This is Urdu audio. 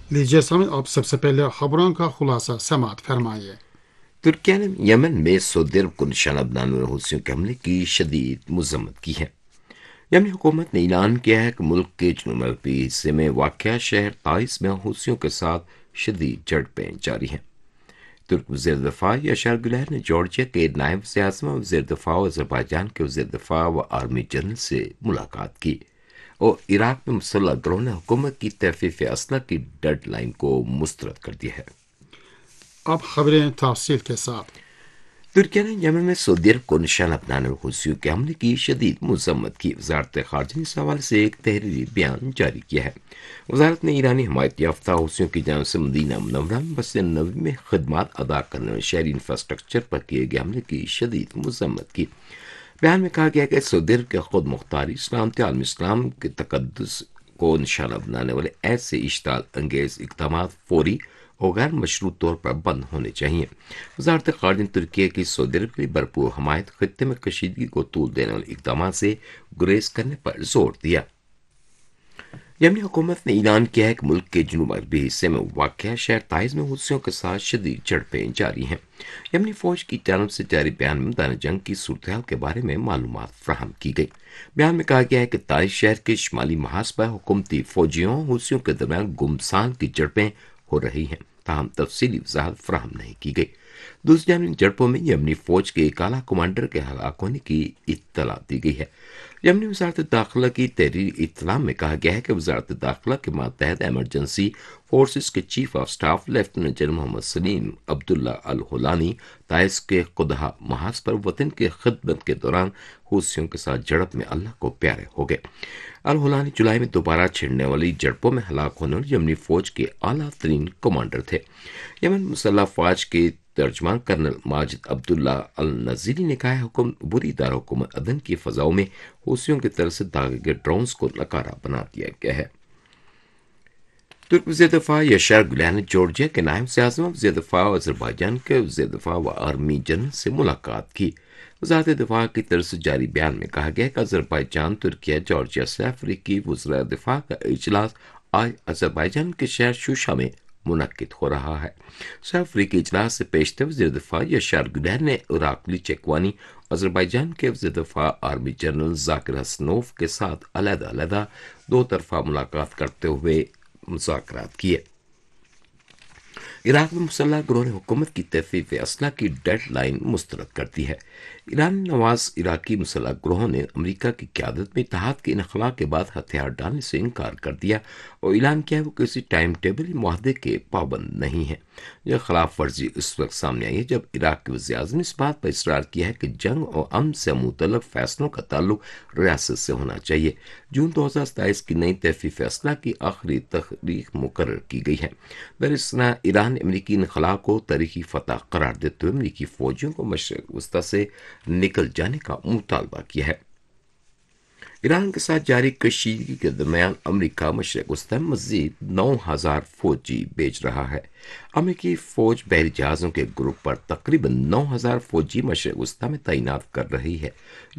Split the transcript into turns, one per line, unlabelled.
لیجیے سمجھ اب سب سے پہلے خبروں کا خلاصہ سماعت فرمائیے۔
ترکیہ نے یمن میں سعودی عرب کو نشانہ بنانے والے حوثیوں کے حملے کی شدید مذمت کی ہے۔ یمنی حکومت نے اعلان کیا ہے کہ ملک کے جنوب مغربی حصے میں واقع شہر تعز میں حوثیوں کے ساتھ شدید جھڑپیں جاری ہیں۔ ترک وزیر دفاع یاشار گلیر نے جارجیا کے نائب وزیر اعظم وزیر دفاع و آذربائیجان کے وزیر دفاع و آرمی جنرل سے ملاقات کی اور عراق میں مسلح گروہوں نے حکومت کی تحفیف اسلحہ کی ڈیڈ لائن کو مسترد کر دیا ہے۔
اب خبریں تفصیل کے ساتھ۔
ترکیہ نے یمن میں سعودی عرب کو نشانہ بنانے والے حوثیوں کے حملے کی شدید مذمت کی۔ وزارت خارجہ نے اس حوالے سے ایک تحریری بیان جاری کیا ہے۔ وزارت نے ایرانی حمایت یافتہ حوثیوں کی جانب سے مدینہ منورہ میں مسجد نبوی میں خدمات ادا کرنے والے شہری انفراسٹرکچر پر کیے گئے حملے کی شدید مذمت کی۔ بیان میں کہا گیا کہ سعودی عرب کے خود مختاری سلامتی عالم اسلام کے تقدس کو نشانہ بنانے والے ایسے اشتعال انگیز اقدامات فوری اور غیر مشروط طور پر بند ہونے چاہیے۔ وزارت خارجہ نے ترکیہ کی سعودی عرب کی بھرپور حمایت، خطے میں کشیدگی کو طول دینے والے اقدامات سے گریز کرنے پر زور دیا۔ یمنی حکومت نے اعلان کیا ہے کہ ملک کے جنوب مغربی حصے میں واقع شہر تعز میں حوثیوں کے ساتھ شدید جھڑپیں جاری ہیں۔ یمنی فوج کی جانب سے جاری بیان میں میدان جنگ کی صورتحال کے بارے میں معلومات فراہم کی گئی۔ بیان میں کہا گیا ہے کہ تعز شہر کے شمالی محاذ پر حکومتی فوجیوں اور حوثیوں کے درمیان گمسان کی جھڑپیں ہو رہی ہیں، تاہم تفصیلی وضاحت فراہم نہیں کی گئی۔ دوسری جانب جھڑپوں میں یمنی فوج کے ایک اعلیٰ کمانڈر کے ہلاک ہونے کی اطلاع دی گئی ہے۔ یمنی وزارت داخلہ کی تحریری اطلاع میں کہا گیا ہے کہ وزارت داخلہ کے ماتحت ایمرجنسی فورسز کے chief of staff lieutenant general محمد سلیم عبداللہ الہولانی تعز کے قدحہ محاذ پر وطن کی خدمت کے دوران حوثیوں کے ساتھ جھڑپ میں اللہ کو پیارے ہو گئے۔ الہولانی جولائی میں دوبارہ چھڑنے والی جھڑپوں میں ہلاک ہونے والے یمنی فوج کے اعلیٰ ترین کمانڈر تھے۔ یمن مسلح افواج کے ترجمان کرنل ماجد عبداللہ النظیری نے کہا ہے حکومت بری دارالحکومت عدن کی فضاؤں میں حوثیوں کی طرف سے داغے گئے ڈرونز کو ناکارہ بنا دیا گیا ہے۔ ترک وزیر دفاع یاشار گلیر نے جارجیا کے نائب وزیر اعظم وزیر دفاع و آذربائیجان کے وزیر دفاع و آرمی جنرل سے ملاقات کی۔ وزارت دفاع کی طرف سے جاری بیان میں کہا گیا کہ آذربائیجان، ترکیہ، جارجیا سے افریقی وزراء دفاع کا اجلاس آج آذربائیجان کے شہر شوشا میں منعقد ہو رہا ہے۔ سہ افریقی اجلاس سے پیشتر وزیر دفاع یاشار گلیر نے اراکلی چیکوانی، آذربائیجان کے وزیر دفاع آرمی جنرل ذاکر حسنوف کے ساتھ علیحدہ علیحدہ دو طرفہ ملاقات کرتے ہوئے مذاکرات کیے۔ عراق میں مسلح گروہ نے حکومت کی تحفیف اسلحہ کی ڈیڈ لائن مسترد کر دی ہے۔ ایرانی نواز عراقی مسلح گروہوں نے امریکہ کی قیادت میں اتحاد کے انخلاء کے بعد ہتھیار ڈالنے سے انکار کر دیا اور اعلان کیا ہے وہ کسی ٹائم ٹیبل یا معاہدے کے پابند نہیں ہے۔ یہ خلاف ورزی اس وقت سامنے آئی ہے جب عراق کے وزیر اعظم نے اس بات پر اصرار کیا ہے کہ جنگ اور امن سے متعلق فیصلوں کا تعلق ریاست سے ہونا چاہیے۔ جون 2027 کی نئی تحفیف اسلحہ کی آخری تاریخ مقرر کی گئی ہے۔ دراصل ایران نے امریکی انخلاء کو تاریخی فتح قرار دیتے ہوئے امریکی فوجیوں کو مشرق وسطی سے نکل جانے کا مطالبہ کیا ہے۔ ایران کے ساتھ جاری کشیدگی کے درمیان امریکہ مشرق وسطی میں مزید 9,000 فوجی بھیج رہا ہے۔ امریکی فوج بحری جہازوں کے گروپ پر تقریباً 9,000 فوجی مشرق وسطی میں تعینات کر رہی ہے۔